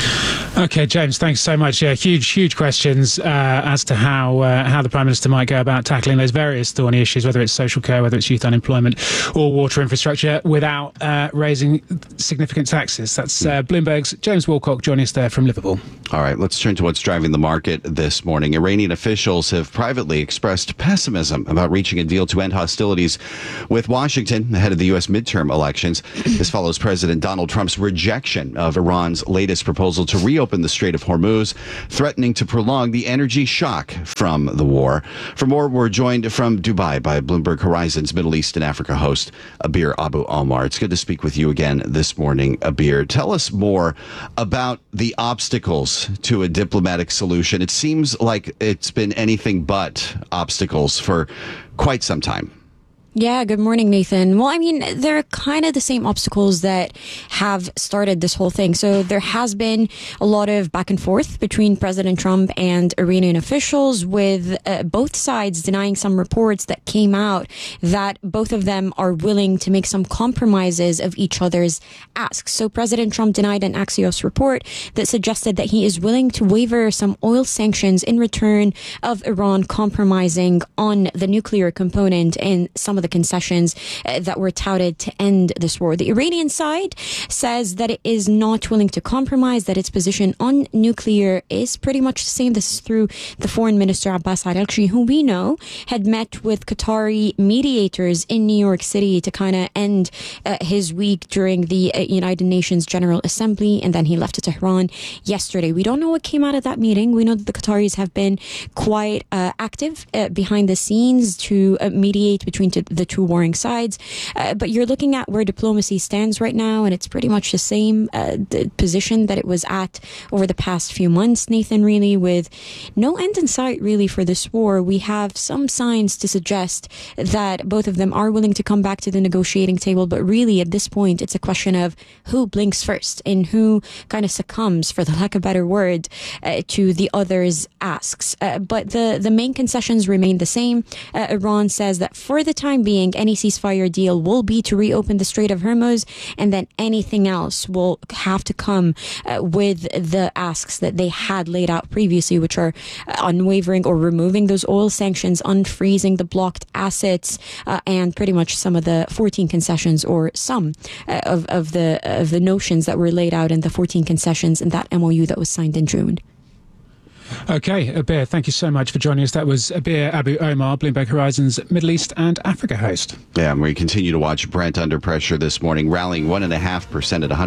Okay, James, thanks so much. Yeah, huge questions as to how the Prime Minister might go about tackling those various thorny issues, whether it's social care, whether it's youth unemployment or water infrastructure, without raising significant taxes. That's Bloomberg's James Wilcock joining us there from Liverpool. All right, let's turn to what's driving the market this morning. Iranian officials have privately expressed pessimism about reaching a deal to end hostilities with Washington ahead of the U.S. midterm elections. This follows President Donald Trump's rejection of Iran's latest proposal to reopen the Strait of Hormuz, threatening to prolong the energy shock from the war. For more, we're joined from Dubai by Bloomberg Horizon's Middle East and Africa host, Abir Abu Omar. It's good to speak with you again this morning, Abir. Tell us more about the obstacles to a diplomatic solution. It seems like it's been anything but obstacles for quite some time. Yeah, good morning, Nathan. Well, I mean, they're kind of the same obstacles that have started this whole thing. So there has been a lot of back and forth between President Trump and Iranian officials, with both sides denying some reports that came out that both of them are willing to make some compromises of each other's asks. So President Trump denied an Axios report that suggested that he is willing to waiver some oil sanctions in return of Iran compromising on the nuclear component and some of the concessions that were touted to end this war. The Iranian side says that it is not willing to compromise, that its position on nuclear is pretty much the same. This is through the Foreign Minister Abbas Araghchi, who we know had met with Qatari mediators in New York City to kind of end his week during the United Nations General Assembly, and then he left to Tehran yesterday. We don't know what came out of that meeting. We know that the Qataris have been quite active behind the scenes to mediate between the two warring sides, but you're looking at where diplomacy stands right now, and it's pretty much the same the position that it was at over the past few months, Nathan, really, with no end in sight really for this war. We have some signs to suggest that both of them are willing to come back to the negotiating table, but really at this point it's a question of who blinks first and who kind of succumbs, for the lack of a better word, to the other's asks. But the main concessions remain the same. Iran says that for the time being, any ceasefire deal will be to reopen the Strait of Hormuz, and then anything else will have to come with the asks that they had laid out previously, which are unwavering or removing those oil sanctions, unfreezing the blocked assets, and pretty much some of the 14 concessions, or some of the notions that were laid out in the 14 concessions in that MOU that was signed in June. Okay, Abir, thank you so much for joining us. That was Abir Abu Omar, Bloomberg Horizon's Middle East and Africa host. Yeah, and we continue to watch Brent under pressure this morning, rallying 1.5% at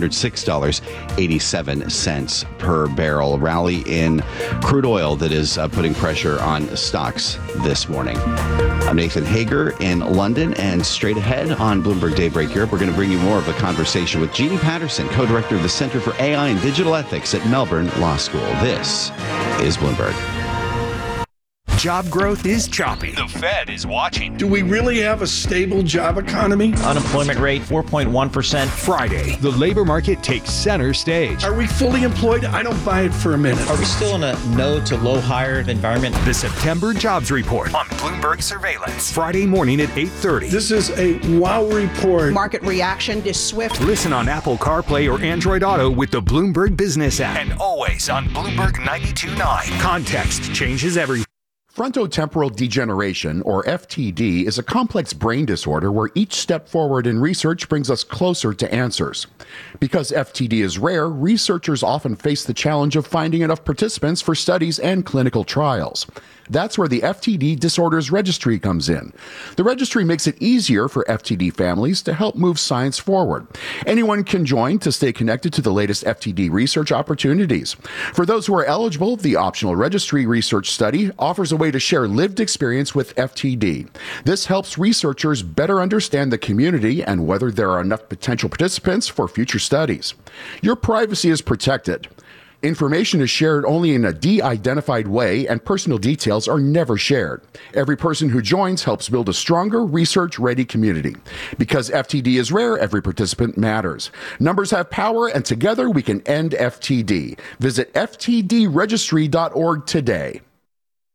$106.87 per barrel. Rally in crude oil that is putting pressure on stocks this morning. I'm Nathan Hager in London, and straight ahead on Bloomberg Daybreak Europe, we're going to bring you more of a conversation with Jeannie Patterson, co-director of the Center for AI and Digital Ethics at Melbourne Law School. This is Bloomberg. Job growth is choppy. The Fed is watching. Do we really have a stable job economy? Unemployment rate 4.1%. Friday, the labor market takes center stage. Are we fully employed? I don't buy it for a minute. Are we still in a no to low hired environment? The September Jobs Report on Bloomberg Surveillance. Friday morning at 8:30. This is a wow report. Market reaction is swift. Listen on Apple CarPlay or Android Auto with the Bloomberg Business app. And always on Bloomberg 92.9. Context changes everything. Frontotemporal degeneration, or FTD, is a complex brain disorder where each step forward in research brings us closer to answers. Because FTD is rare, researchers often face the challenge of finding enough participants for studies and clinical trials. That's where the FTD Disorders Registry comes in. The registry makes it easier for FTD families to help move science forward. Anyone can join to stay connected to the latest FTD research opportunities. For those who are eligible, the optional registry research study offers a way to share lived experience with FTD. This helps researchers better understand the community and whether there are enough potential participants for future studies. Your privacy is protected. Information is shared only in a de-identified way, and personal details are never shared. Every person who joins helps build a stronger, research-ready community. Because FTD is rare, every participant matters. Numbers have power, and together we can end FTD. Visit ftdregistry.org today.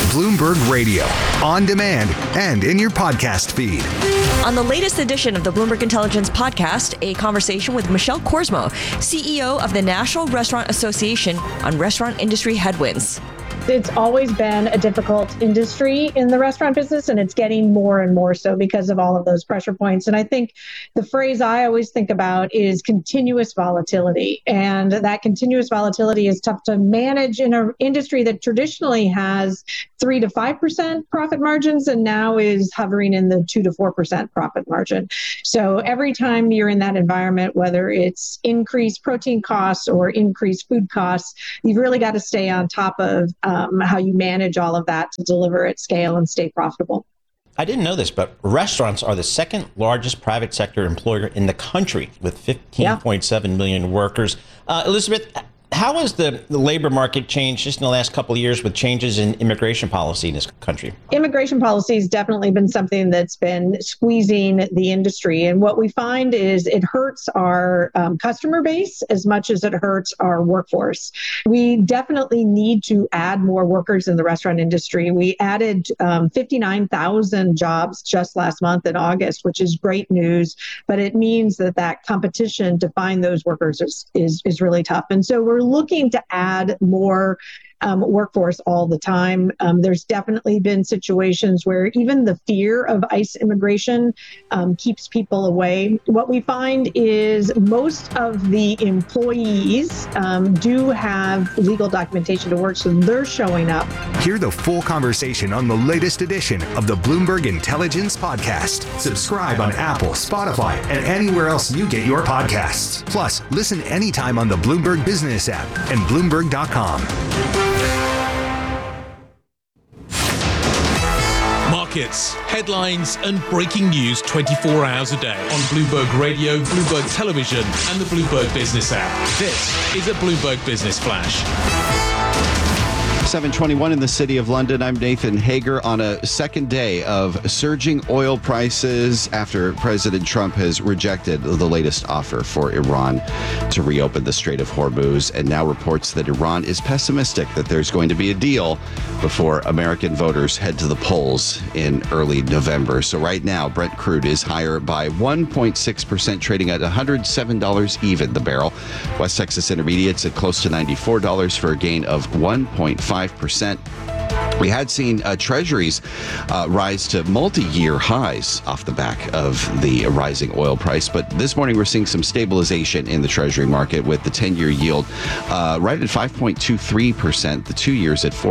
Bloomberg Radio, on demand and in your podcast feed. On the latest edition of the Bloomberg Intelligence podcast, a conversation with Michelle Korsmo, CEO of the National Restaurant Association, on restaurant industry headwinds. It's always been a difficult industry in the restaurant business, and it's getting more and more so because of all of those pressure points. And I think the phrase I always think about is continuous volatility. And that continuous volatility is tough to manage in an industry that traditionally has 3 to 5% profit margins and now is hovering in the 2 to 4% profit margin. So every time you're in that environment, whether it's increased protein costs or increased food costs, you've really got to stay on top of how you manage all of that to deliver at scale and stay profitable. I didn't know this, but restaurants are the second largest private sector employer in the country with 15.7 million workers. Elizabeth, how has the labor market changed just in the last couple of years with changes in immigration policy in this country? Immigration policy has definitely been something that's been squeezing the industry. And what we find is it hurts our customer base as much as it hurts our workforce. We definitely need to add more workers in the restaurant industry. We added 59,000 jobs just last month in August, which is great news. But it means that competition to find those workers is really tough. And so we're looking to add more workforce all the time. There's definitely been situations where even the fear of ICE immigration keeps people away. What we find is most of the employees do have legal documentation to work, so they're showing up. Hear the full conversation on the latest edition of the Bloomberg Intelligence Podcast. Subscribe on Apple, Spotify, and anywhere else you get your podcasts. Plus, listen anytime on the Bloomberg Business app and Bloomberg.com. Markets, headlines, and breaking news 24 hours a day on Bloomberg Radio, Bloomberg Television, and the Bloomberg Business app. This is a Bloomberg Business Flash. 7:21 in the city of London. I'm Nathan Hager on a second day of surging oil prices after President Trump has rejected the latest offer for Iran to reopen the Strait of Hormuz and now reports that Iran is pessimistic that there's going to be a deal before American voters head to the polls in early November. So right now, Brent crude is higher by 1.6%, trading at $107 even the barrel. West Texas Intermediates at close to $94 for a gain of 1.5%. We had seen treasuries rise to multi-year highs off the back of the rising oil price. But this morning, we're seeing some stabilization in the treasury market with the 10-year yield right at 5.23%, the 2 years at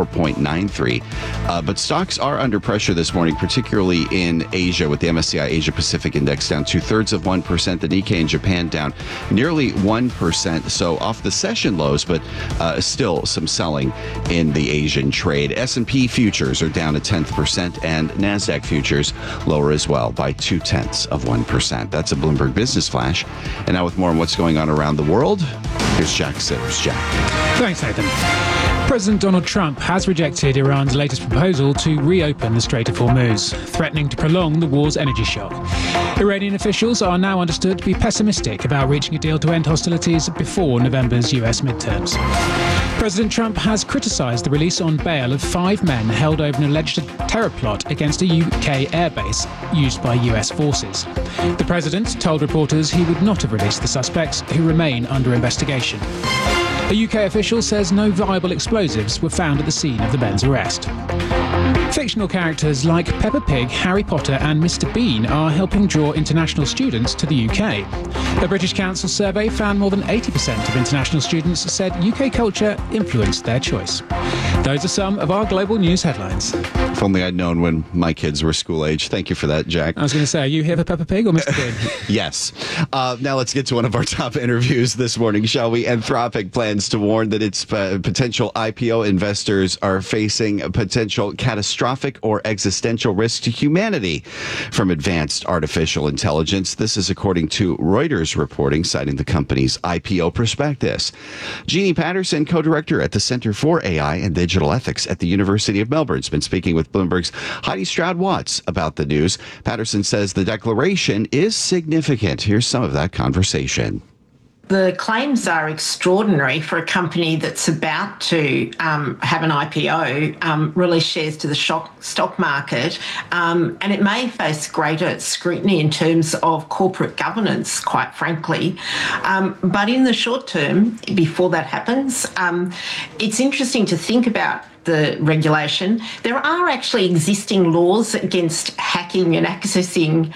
4.93. But stocks are under pressure this morning, particularly in Asia, with the MSCI Asia Pacific Index down 2/3%, the Nikkei in Japan down nearly 1%. So off the session lows, but still some selling in the Asian trade. S&P futures are down 0.1%, and NASDAQ futures lower as well by 0.2%. That's a Bloomberg Business Flash. And now with more on what's going on around the world, here's Jack Sitters. Jack. Thanks, Nathan. President Donald Trump has rejected Iran's latest proposal to reopen the Strait of Hormuz, threatening to prolong the war's energy shock. Iranian officials are now understood to be pessimistic about reaching a deal to end hostilities before November's US midterms. President Trump has criticised the release on bail of 5 men held over an alleged terror plot against a UK airbase used by US forces. The president told reporters he would not have released the suspects, who remain under investigation. A UK official says no viable explosives were found at the scene of the men's arrest. Fictional characters like Peppa Pig, Harry Potter and Mr. Bean are helping draw international students to the UK. A British Council survey found more than 80% of international students said UK culture influenced their choice. Those are some of our global news headlines. If only I'd known when my kids were school age. Thank you for that, Jack. I was going to say, are you here for Peppa Pig or Mr. Bean? Yes. Now let's get to one of our top interviews this morning, shall we? Anthropic plans to warn that its potential IPO investors are facing a potential catastrophic or existential risk to humanity from advanced artificial intelligence. This is according to Reuters reporting, citing the company's IPO prospectus. Jeannie Patterson, co-director at the Center for AI and Digital Ethics at the University of Melbourne, has been speaking with Bloomberg's Heidi Stroud-Watts about the news. Patterson says the declaration is significant. Here's some of that conversation. The claims are extraordinary for a company that's about to have an IPO, release shares to the stock market, and it may face greater scrutiny in terms of corporate governance, quite frankly. But in the short term, before that happens, it's interesting to think about the regulation. There are actually existing laws against hacking and accessing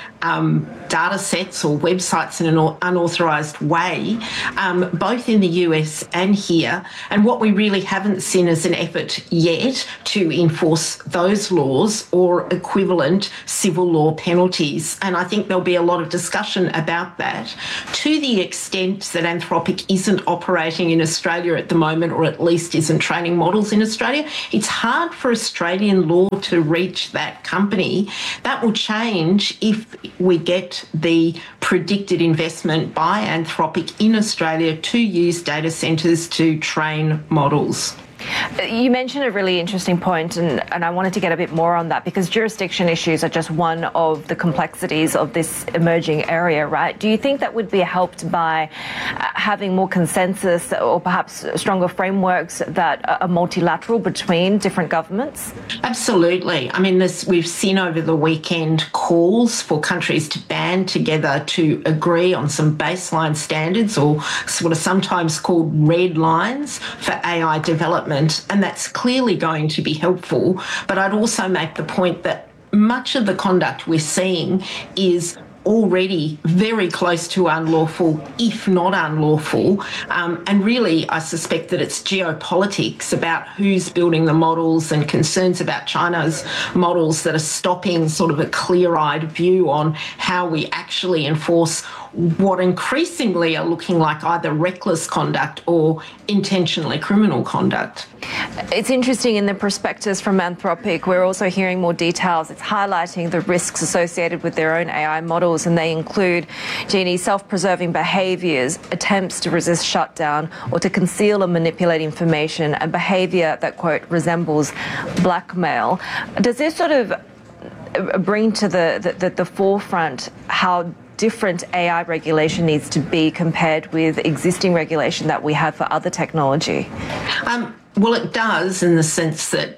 data sets or websites in an unauthorised way, both in the US and here. And what we really haven't seen is an effort yet to enforce those laws or equivalent civil law penalties. And I think there'll be a lot of discussion about that. To the extent that Anthropic isn't operating in Australia at the moment, or at least isn't training models in Australia, it's hard for Australian law to reach that company. That will change if we get the predicted investment by Anthropic in Australia to use data centres to train models. You mentioned a really interesting point, and I wanted to get a bit more on that, because jurisdiction issues are just one of the complexities of this emerging area, right? Do you think that would be helped by having more consensus or perhaps stronger frameworks that are multilateral between different governments? Absolutely. I mean, we've seen over the weekend calls for countries to band together to agree on some baseline standards, or what are sometimes called red lines for AI development. And that's clearly going to be helpful. But I'd also make the point that much of the conduct we're seeing is already very close to unlawful, if not unlawful. And really, I suspect that it's geopolitics about who's building the models and concerns about China's models that are stopping sort of a clear-eyed view on how we actually enforce what increasingly are looking like either reckless conduct or intentionally criminal conduct. It's interesting, in the prospectus from Anthropic, we're also hearing more details. It's highlighting the risks associated with their own AI models, and they include, Jeannie, self-preserving behaviours, attempts to resist shutdown or to conceal or manipulate information, and behaviour that, quote, resembles blackmail. Does this sort of bring to the forefront how different AI regulation needs to be compared with existing regulation that we have for other technology? Well, it does, in the sense that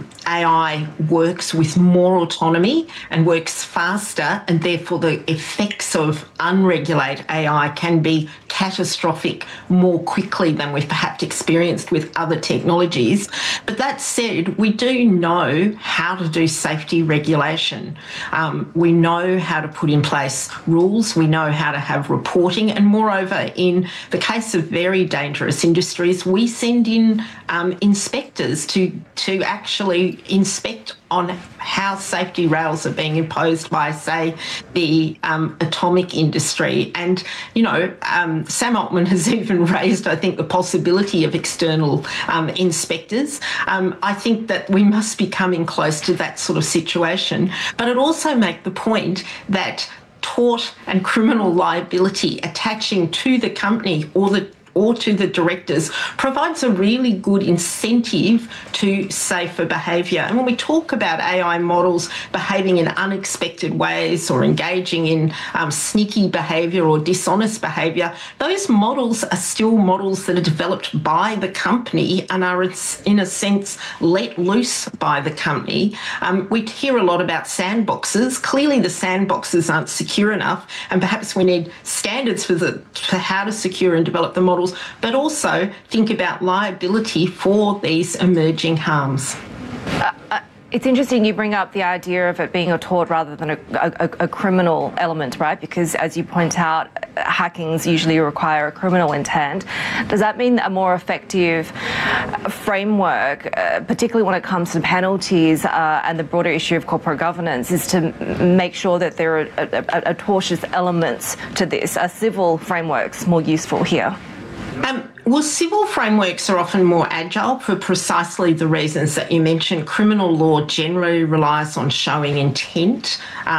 AI works with more autonomy and works faster, and therefore the effects of unregulated AI can be catastrophic more quickly than we've perhaps experienced with other technologies. But that said, we do know how to do safety regulation. We know how to put in place rules. We know how to have reporting. And moreover, in the case of very dangerous industries, we send in inspectors to actually inspect on how safety rails are being imposed by, say, the atomic industry. And, you know, Sam Altman has even raised, I think, the possibility of external inspectors. I think that we must be coming close to that sort of situation. But I'd also make the point that tort and criminal liability attaching to the company or to the directors provides a really good incentive to safer behaviour. And when we talk about AI models behaving in unexpected ways or engaging in sneaky behaviour or dishonest behaviour, those models are still models that are developed by the company and are, in a sense, let loose by the company. We hear a lot about sandboxes. Clearly the sandboxes aren't secure enough, and perhaps we need standards for how to secure and develop the models, but also think about liability for these emerging harms. It's interesting you bring up the idea of it being a tort rather than a criminal element, right? Because, as you point out, hackings usually require a criminal intent. Does that mean a more effective framework, particularly when it comes to penalties and the broader issue of corporate governance, is to make sure that there are tortious elements to this? Are civil frameworks more useful here? Well, civil frameworks are often more agile for precisely the reasons that you mentioned. Criminal law generally relies on showing intent.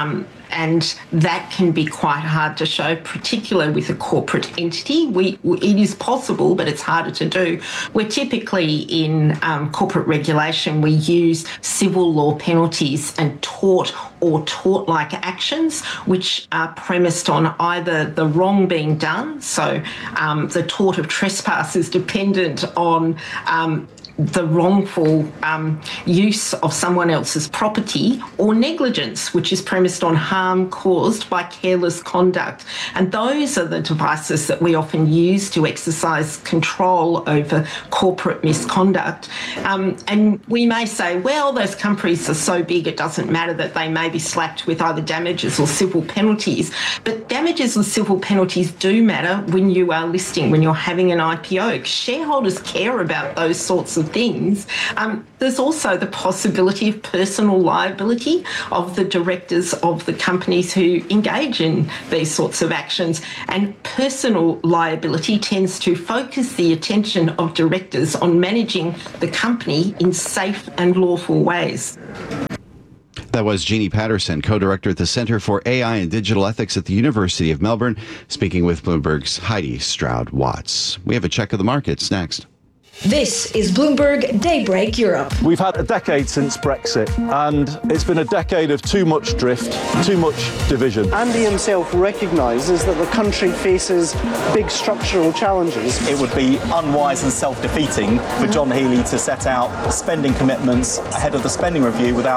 and that can be quite hard to show, particularly with a corporate entity. It is possible, but it's harder to do. We're typically in corporate regulation, we use civil law penalties and tort or tort-like actions, which are premised on either the wrong being done, so the tort of trespass is dependent on the wrongful use of someone else's property, or negligence, which is premised on harm caused by careless conduct. And those are the devices that we often use to exercise control over corporate misconduct. And we may say, well, those companies are so big it doesn't matter that they may be slapped with either damages or civil penalties. But damages and civil penalties do matter when you are listing, when you're having an IPO. Shareholders care about those sorts of things. There's also the possibility of personal liability of the directors of the companies who engage in these sorts of actions. And personal liability tends to focus the attention of directors on managing the company in safe and lawful ways. That was Jeannie Patterson, co-director at the Centre for AI and Digital Ethics at the University of Melbourne, speaking with Bloomberg's Heidi Stroud-Watts. We have a check of the markets next. This is Bloomberg Daybreak Europe. We've had a decade since Brexit, and it's been a decade of too much drift, too much division. Andy himself recognises that the country faces big structural challenges. It would be unwise and self-defeating for John Healey to set out spending commitments ahead of the spending review without